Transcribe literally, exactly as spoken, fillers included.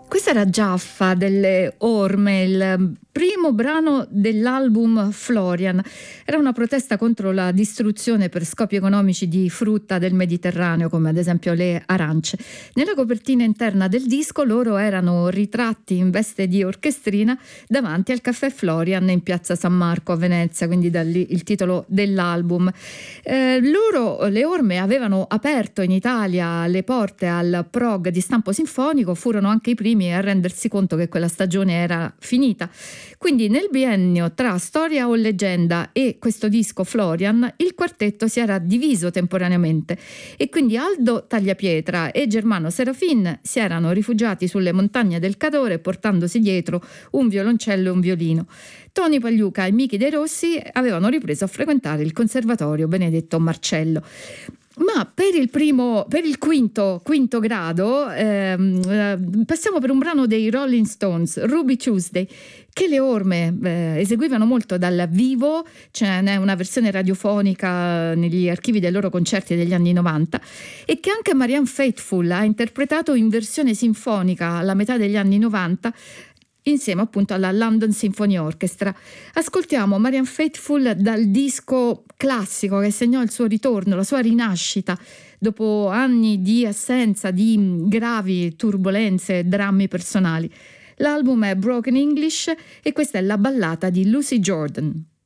Questa era Giaffa delle Orme, il primo brano dell'album Florian. Era una protesta contro la distruzione per scopi economici di frutta del Mediterraneo, come ad esempio le arance. Nella copertina interna del disco loro erano ritratti in veste di orchestrina davanti al caffè Florian in piazza San Marco a Venezia, quindi da lì il titolo dell'album. Eh, loro, le Orme, avevano aperto in Italia le porte al prog di stampo sinfonico, furono anche i primi a rendersi conto che quella stagione era finita. Quindi nel biennio tra Storia o Leggenda e questo disco Florian, il quartetto si era diviso temporaneamente e quindi Aldo Tagliapietra e Germano Serafin si erano rifugiati sulle montagne del Cadore portandosi dietro un violoncello e un violino. Tony Pagliuca e Michi De Rossi avevano ripreso a frequentare il Conservatorio Benedetto Marcello. Ma per il primo, per il quinto, quinto grado ehm, eh, passiamo per un brano dei Rolling Stones, Ruby Tuesday, che le Orme eh, eseguivano molto dal vivo. Ce n'è una versione radiofonica negli archivi dei loro concerti degli anni novanta e che anche Marianne Faithfull ha interpretato in versione sinfonica alla metà degli anni novanta insieme appunto alla London Symphony Orchestra. Ascoltiamo Marianne Faithfull dal disco classico che segnò il suo ritorno, la sua rinascita dopo anni di assenza, di gravi turbolenze e drammi personali. L'album è Broken English e questa è la ballata di Lucy Jordan.